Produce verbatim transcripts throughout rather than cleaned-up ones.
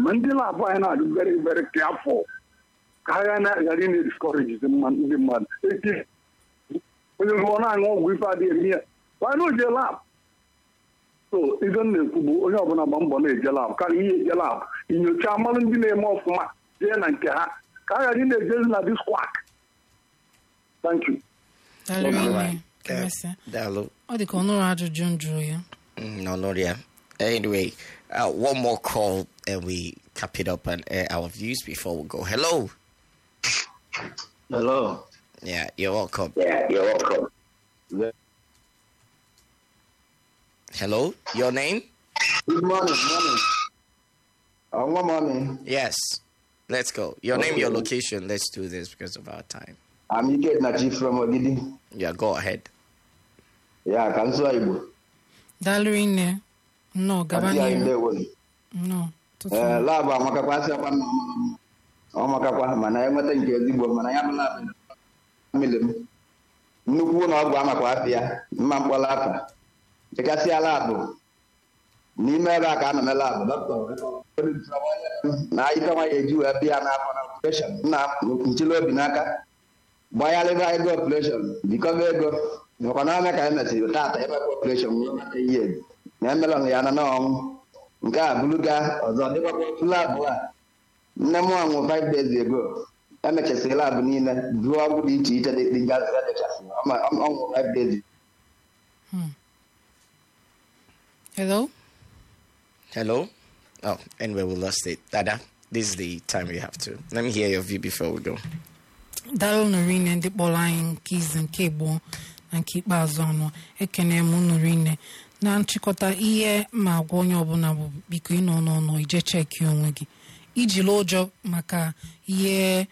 And the lab I am very, very careful. I am not really discouraged the man, the man. When you go on, we party here. Why not your lab? So, isn't the Kubu, you have a bambone jalab, can you jalab? In your chairman, the name of my Jen and Kaha. Kaya in the jail this quack. Thank you. Dalo. Oh, the corner John Drew. No, no, yeah. Anyway, uh, one more call and we cap it up and air our views before we go. Hello. Hello. Yeah, you're welcome. Yeah, you're welcome. Hello, your name? Good morning, morning. Uh, good morning. Yes, let's go. Your okay. name, your location. Let's do this because of our time. I'm Ike Nachi from Ogidi. Yeah, go ahead. Yeah, Kansu Aibu. Dalrine. No, Gabani. No. Eh, laba makakwasa pa mama. O makakwa mana yamata nke ezigbo mana ya bala. Milem. Nnukwu na ọgwụ amakwa afịa, mma mkpọla afa. Dịkasị ala abụ. N'ime ebe a ka anọ mela abụ, dọkịta. Na ife nwa ya eji wee bịa n'afọ na operation. Nna nchile obi n'aka. Gbanyalịba ego operation. Bikọba ego. Nwekwa na ame ka emesiri tata ebe operation nwere mata ihe. Na emelọ ya na n'ọnwụ. Nke a bụlụga ọzọ dịkwa labụ a. Nne m anwụ five days ago. Emechasịrị labụ niile dụọ ọgwụ dị iche iche dị gasị edechasị. Ọnwụ five days. Hello? Hello? Oh, anyway, we lost it. Dada, this is the time we have to. Let me hear your view before we go. Dalo Norine ndị kpọrọ anyị nke izi nke gboo na nke ikpeazụ ọnụ. Ekene m Norine. Na nchịkọta ihe ma agwa onye ọbụla bụ biko ịnọ n'ọnọ ije cheki onwe gị. Iji lụọ ụjọ maka ihe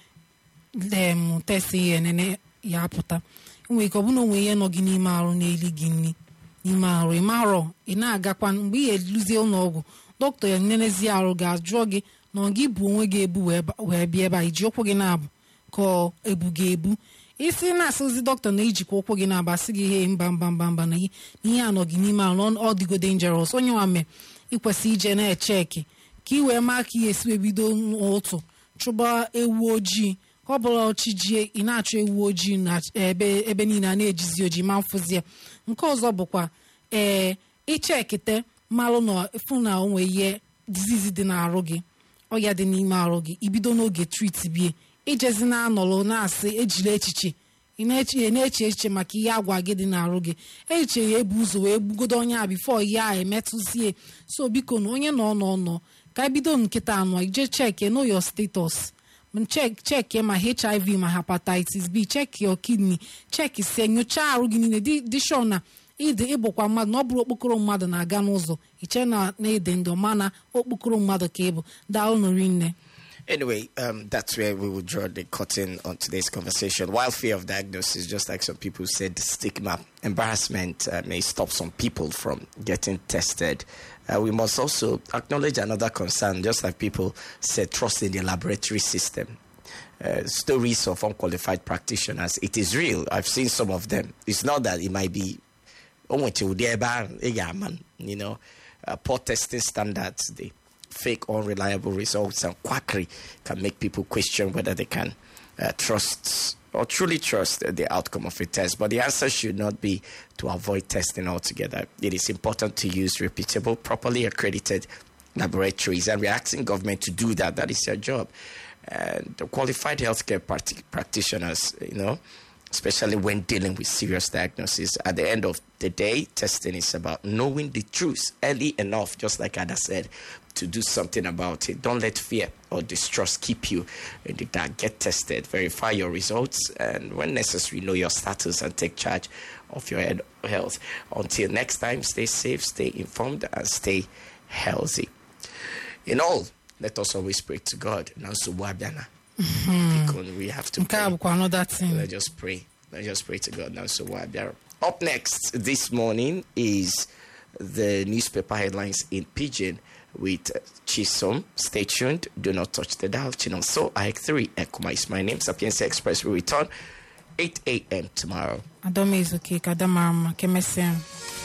dem test ihe nene ya apụta. Enwe ike ọbụna onwe ihe nọ gị n'ime arụ na-eli gị nri. N'ime arụ ị marọ ị na-agakwa mgbe ị eluzie ụlọọgwụ dọkịta ya nenezi arụ ga-ajụọ gị na gị bụ onwe gị ebu wee bịa ebe a iji ụkwụ gị na-abụ ka ebu ga-ebu isi na-asịzi dọkịta na ijikwa ụkwụ gị na-abasị gị ihe mba mba mba mba na ihe anọ gị n'ime arụ ọ dịgo dangerous onye nwa mee ikwesị ije na-echeki ka ị wee maa ka ihe esi ebido n'ụtụ chụba ewu ojii ka ọ bụla ọchị jie ị na-achọ ewu ojii na ebe ebe niile a na-ejizi ojii ma mfụzi ya nke ọzọ bụkwa ee ichekite malụ na efu na onwe ihe dizizi dị n'arụ gị ọya dị n'ime arụ gị ibido n'oge trit bie ijezi na-anọlụ na-asị ejila echiche ị na-eche na-eche echiche maka ihe agwa gị dị n'arụ gị echiche ya ebu ụzọ wee gbugodo onye a bifo ihe a emetụzie so biko na onye nọ nọ nọ ka ebido nkịta anọ ije cheki know your status check check ma H I V ma hepatitis B check your kidney check se nyocha arụ gị niile dị sure na ide ịbụkwa mmadụ na ọ bụrụ okpokoro mmadụ na-aga n'ụzọ iche na na-ede ndụ mana okpokoro mmadụ ka ịbụ daalụ nne. Anyway, um, that's where we will draw the curtain on today's conversation. While fear of diagnosis, just like some people said, the stigma, embarrassment uh, may stop some people from getting tested. Uh, we must also acknowledge another concern, just like people said, trust in the laboratory system. Uh, stories of unqualified practitioners, it is real. I've seen some of them. It's not that it might be, you know, uh, poor testing standards, the fake, unreliable results, and quackery can make people question whether they can uh, trust or truly trust uh, the outcome of a test. But the answer should not be to avoid testing altogether. It is important to use reputable, properly accredited laboratories, and we're asking government to do that. That is their job. And the qualified healthcare part- practitioners, you know, especially when dealing with serious diagnosis. At the end of the day, testing is about knowing the truth early enough, just like Ada said, to do something about it. Don't let fear or distrust keep you in the dark. Get tested, verify your results, and when necessary, know your status and take charge of your health. Until next time, stay safe, stay informed, and stay healthy. In all, let us always pray to God. Now, so because we have to pray. Let's just pray. Let's just pray to God now. So up next this morning is the newspaper headlines in Pidgin with Chisom. Stay tuned. Do not touch the dial. Channel so I three Ekuma is my name. Sapienza Express will return eight a.m. tomorrow. Adome is okay. Kadamama. Kemesem.